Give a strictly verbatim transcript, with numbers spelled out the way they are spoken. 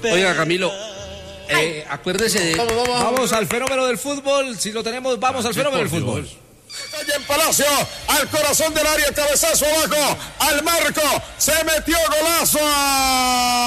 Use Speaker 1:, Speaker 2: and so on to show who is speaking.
Speaker 1: Oiga, Camilo, eh, acuérdese de...
Speaker 2: Vamos, vamos, vamos.
Speaker 3: Vamos al fenómeno del fútbol. Si lo tenemos, vamos al fenómeno del fútbol.
Speaker 2: Calle en Palacio, al corazón del área, cabezazo abajo, al marco, se metió golazo.